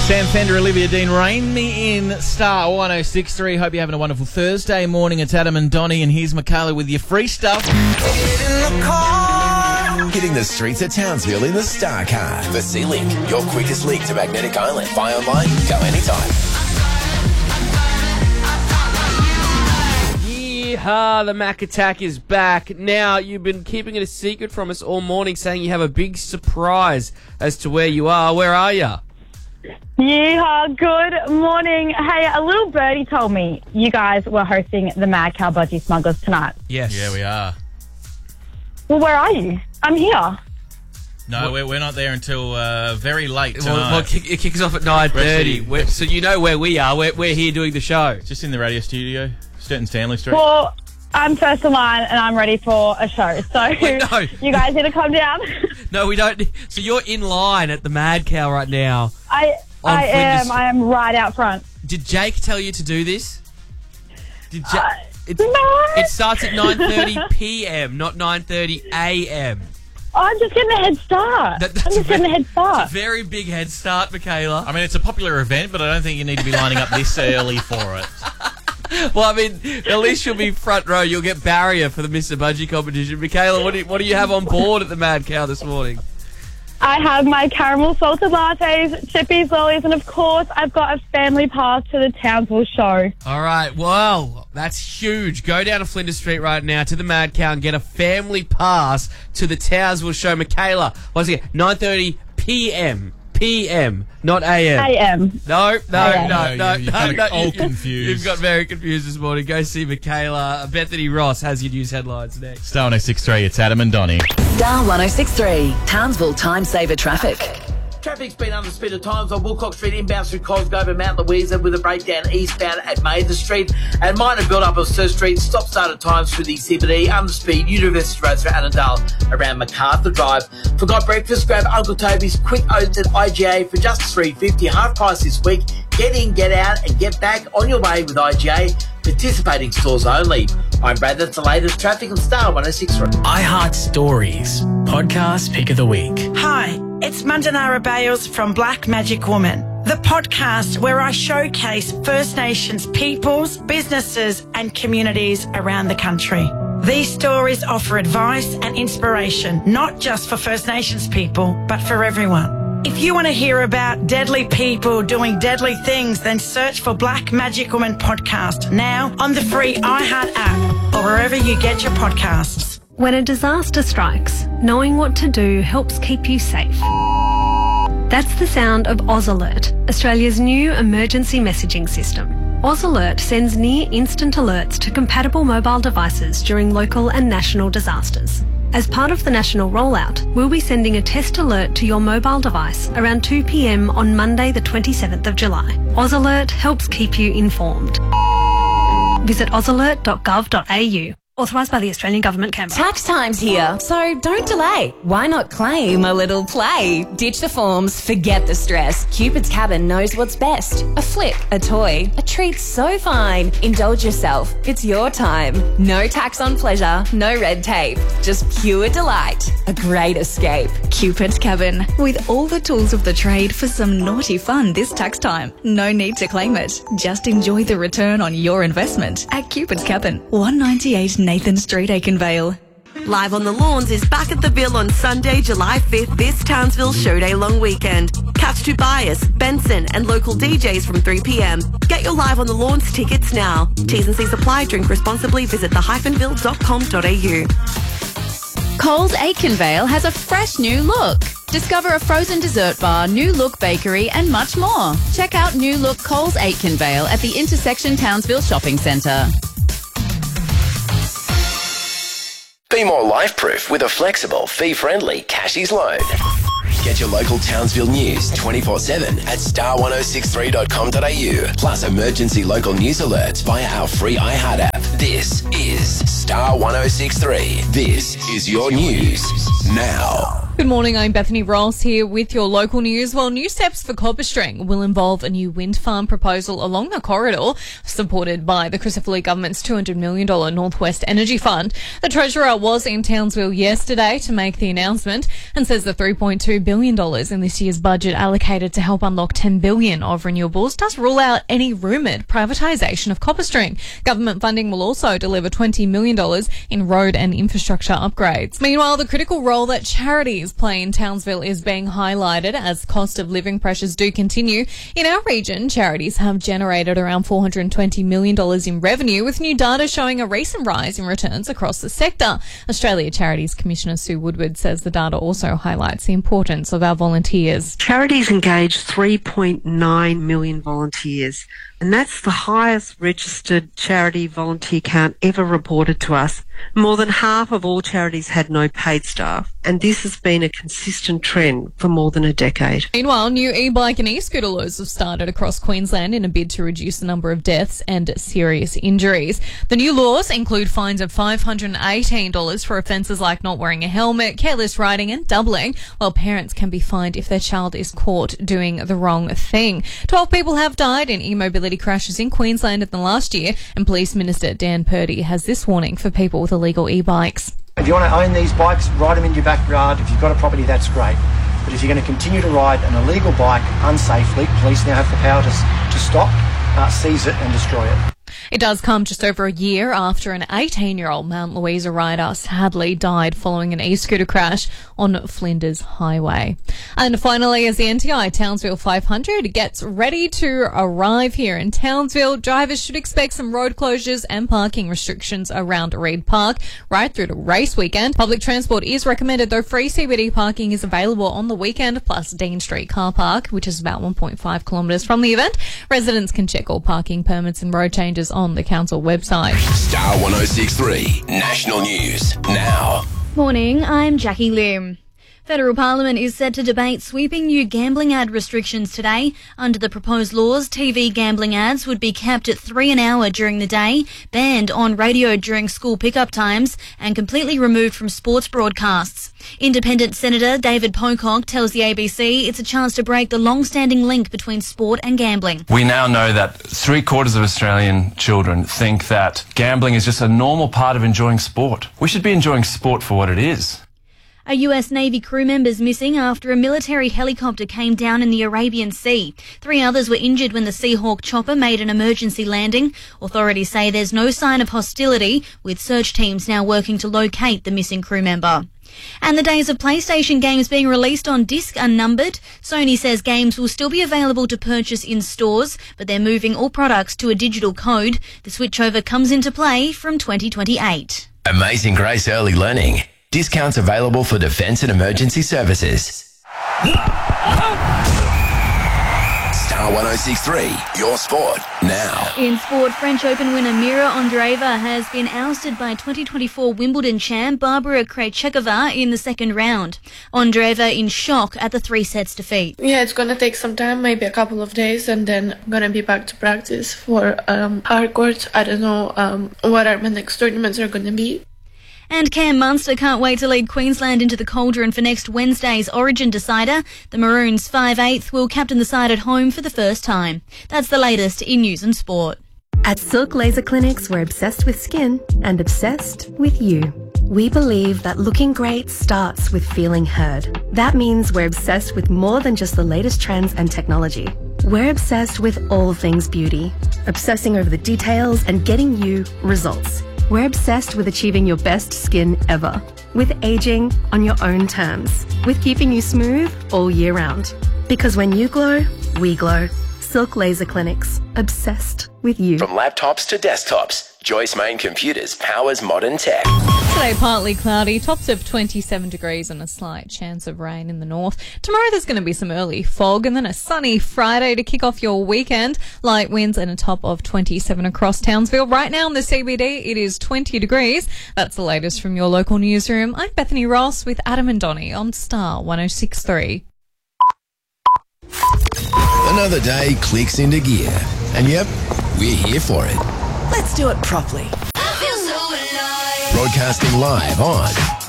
Sam Fender, Olivia Dean, Rain Me In, Star 106.3. Hope you're having a wonderful Thursday morning. It's Adam and Donnie, and here's Michaela with your free stuff. Hitting the streets of Townsville in the Star Car. The Sea-Link, your quickest link to Magnetic Island. Buy online, go anytime. Yeehaw, the Mac Attack is back. Now, you've been keeping it a secret from us all morning, saying you have a big surprise as to where you are. Where are you? Yeehaw, good morning. Hey, a little birdie told me you guys were hosting the Mad Cow Budgie Smugglers tonight. Yes. Yeah, we are. Well, where are you? I'm here. No, we're not there until very late Well, tonight. it kicks off at 9:30. So you know where we are. We're here doing the show. Just in the radio studio, Sturton Stanley Street. Well, I'm first in line and I'm ready for a show. So Wait, no. you guys need to calm down. No, we don't. So you're in line at the Mad Cow right now. I am right out front. Did Jake tell you to do this? No. It starts at 9:30 p.m., not 9:30 a.m. I'm just getting a head start. That's a very big head start, Michaela. I mean, it's a popular event, but I don't think you need to be lining up this early for it. Well, I mean, at least you'll be front row. You'll get barrier for the Mr. Budgie competition. Michaela, what do you have on board at the Mad Cow this morning? I have my caramel salted lattes, chippies, lollies, and of course, I've got a family pass to the Townsville show. All right, well, that's huge. Go down to Flinders Street right now to the Mad Cow and get a family pass to the Townsville show. Michaela, once again, 9:30 p.m. PM, not AM. AM. No. You've confused. You've got very confused this morning. Go see Michaela. Bethany Ross has your news headlines next. Star 106.3, it's Adam and Donnie. Star 106.3, Townsville Time Saver Traffic. Traffic's been under speed at times on Woolcock Street inbound through Cosgrove and Mount Louisa with a breakdown eastbound at Mather Street and minor build-up of Sir Street. Stop-start at times through the CBD, under speed, University Road through Annandale around MacArthur Drive. Forgot breakfast? Grab Uncle Toby's quick oats at IGA for just $3.50, half price this week. Get in, get out and get back on your way with IGA. Participating stores only. I'm Brad, that's the latest traffic on Star 106.3. iHeart Stories, podcast pick of the week. Hi, it's Mandanara Bales from Black Magic Woman, the podcast where I showcase First Nations peoples, businesses and communities around the country. These stories offer advice and inspiration, not just for First Nations people, but for everyone. If you want to hear about deadly people doing deadly things, then search for Black Magic Woman podcast now on the free iHeart app or wherever you get your podcasts. When a disaster strikes, knowing what to do helps keep you safe. That's the sound of Oz Alert, Australia's new emergency messaging system. Oz Alert sends near-instant alerts to compatible mobile devices during local and national disasters. As part of the national rollout, we'll be sending a test alert to your mobile device around 2 p.m. on Monday the 27th of July. Oz Alert helps keep you informed. Visit ozalert.gov.au. Authorised by the Australian Government, Canberra. Tax time's here, so don't delay. Why not claim a little play? Ditch the forms, forget the stress. Cupid's Cabin knows what's best. A flick, a toy, a treat so fine. Indulge yourself. It's your time. No tax on pleasure, no red tape. Just pure delight. A great escape. Cupid's Cabin, with all the tools of the trade for some naughty fun this tax time. No need to claim it. Just enjoy the return on your investment at Cupid's Cabin, 198 Nathan Street, Aikenvale. Live on the Lawns is back at the Ville on Sunday, July 5th, this Townsville Show Day long weekend. Catch Tobias, Benson and local DJs from 3 p.m. Get your Live on the Lawns tickets now. T's and C's apply. Drink responsibly. Visit the-ville.com.au. Coles Aikenvale has a fresh new look. Discover a frozen dessert bar, New Look Bakery and much more. Check out New Look Coles Aikenvale at the Intersection Townsville Shopping Centre. Be more life-proof with a flexible, fee-friendly Cashies loan. Get your local Townsville news 24/7 at star1063.com.au. Plus emergency local news alerts via our free iHeart app. This is Star 106.3. This is your news now. Good morning, I'm Bethany Ross here with your local news. Well, new steps for Copperstring will involve a new wind farm proposal along the corridor, supported by the Christopher Lee government's $200 million Northwest Energy Fund. The Treasurer was in Townsville yesterday to make the announcement and says the $3.2 billion in this year's budget allocated to help unlock $10 billion of renewables does rule out any rumoured privatisation of Copperstring. Government funding will also deliver $20 million in road and infrastructure upgrades. Meanwhile, the critical role that charities play in Townsville is being highlighted as cost of living pressures do continue. In our region, charities have generated around $420 million in revenue, with new data showing a recent rise in returns across the sector. Australia Charities Commissioner Sue Woodward says the data also highlights the importance of our volunteers. Charities engage 3.9 million volunteers, and that's the highest registered charity volunteer count ever reported to us. More than half of all charities had no paid staff, and this has been a consistent trend for more than a decade. Meanwhile, new e-bike and e-scooter laws have started across Queensland in a bid to reduce the number of deaths and serious injuries. The new laws include fines of $518 for offences like not wearing a helmet, careless riding and doubling, while parents can be fined if their child is caught doing the wrong thing. 12 people have died in e-mobility crashes in Queensland in the last year, and Police Minister Dan Purdy has this warning for people with illegal e-bikes. If you want to own these bikes, ride them in your backyard. If you've got a property, that's great. But if you're going to continue to ride an illegal bike unsafely, police now have the power to stop, seize it and destroy it. It does come just over a year after an 18-year-old Mount Louisa rider sadly died following an e-scooter crash on Flinders Highway. And finally, as the NTI Townsville 500 gets ready to arrive here in Townsville, drivers should expect some road closures and parking restrictions around Reid Park right through to race weekend. Public transport is recommended, though free CBD parking is available on the weekend, plus Dean Street Car Park, which is about 1.5 kilometres from the event. Residents can check all parking permits and road changes on the council website. Star 106.3 National News now. Morning, I'm Jackie Lim. Federal Parliament is set to debate sweeping new gambling ad restrictions today. Under the proposed laws, TV gambling ads would be capped at 3 an hour during the day, banned on radio during school pickup times, and completely removed from sports broadcasts. Independent Senator David Pocock tells the ABC it's a chance to break the long-standing link between sport and gambling. We now know that 3/4 of Australian children think that gambling is just a normal part of enjoying sport. We should be enjoying sport for what it is. A US Navy crew member's missing after a military helicopter came down in the Arabian Sea. 3 others were injured when the Seahawk chopper made an emergency landing. Authorities say there's no sign of hostility, with search teams now working to locate the missing crew member. And the days of PlayStation games being released on disc are numbered. Sony says games will still be available to purchase in stores, but they're moving all products to a digital code. The switchover comes into play from 2028. Amazing Grace Early Learning. Discounts available for defence and emergency services. Star 106.3, your sport now. In sport, French Open winner Mira Andreeva has been ousted by 2024 Wimbledon champ Barbara Krejcikova in the second round. Andreeva in shock at the 3 sets defeat. Yeah, it's going to take some time, maybe a couple of days, and then I'm going to be back to practice for hard court. I don't know what my next tournaments are going to be. And Cam Munster can't wait to lead Queensland into the cauldron for next Wednesday's Origin decider. The Maroons 5/8 will captain the side at home for the first time. That's the latest in news and sport. At Silk Laser Clinics, we're obsessed with skin and obsessed with you. We believe that looking great starts with feeling heard. That means we're obsessed with more than just the latest trends and technology. We're obsessed with all things beauty, obsessing over the details and getting you results. We're obsessed with achieving your best skin ever, with aging on your own terms, with keeping you smooth all year round. Because when you glow, we glow. Silk Laser Clinics, obsessed with you. From laptops to desktops, Joyce Main Computers powers modern tech. Today, partly cloudy, tops of 27 degrees and a slight chance of rain in the north. Tomorrow, there's going to be some early fog and then a sunny Friday to kick off your weekend. Light winds and a top of 27 across Townsville. Right now in the CBD, it is 20 degrees. That's the latest from your local newsroom. I'm Bethany Ross with Adam and Donnie on Star 106.3. Another day clicks into gear. And yep, we're here for it. Let's do it properly. I feel so alive. Broadcasting live on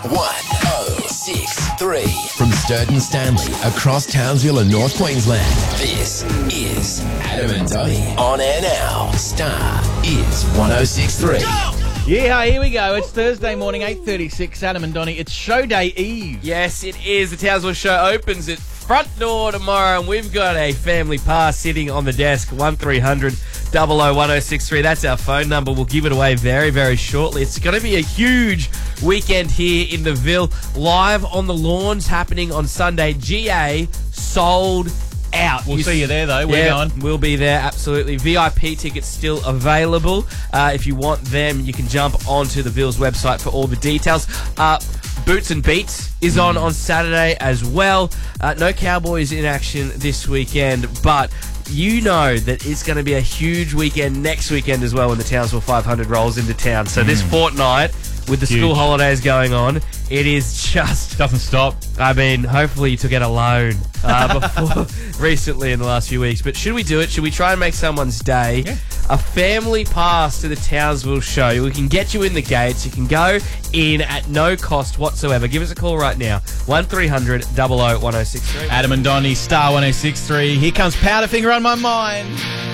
1063 from Sturton Stanley across Townsville and North Queensland. This is Adam and Donnie. On air now. Star is 1063. Yeah, here we go. It's Thursday morning, 8:36. Adam and Donnie. It's show day eve. Yes, it is. The Townsville show opens at front door tomorrow, and we've got a family pass sitting on the desk. 1300 001063. That's our phone number. We'll give it away very, very shortly. It's going to be a huge weekend here in the Ville. Live on the lawns happening on Sunday. GA sold out. We'll see you there, though. We're going. We'll be there, absolutely. VIP tickets still available. If you want them, you can jump onto the Ville's website for all the details. Boots and Beats is on Saturday as well. No Cowboys in action this weekend, but you know that it's going to be a huge weekend next weekend as well when the Townsville 500 rolls into town. So this fortnight, with the school holidays going on, it is just... Doesn't stop. I mean, hopefully you took out a loan before recently in the last few weeks. But should we do it? Should we try and make someone's day? Yeah. A family pass to the Townsville show. We can get you in the gates. You can go in at no cost whatsoever. Give us a call right now. 1300 001063. Adam and Donnie, Star 1063. Here comes Powderfinger on my mind.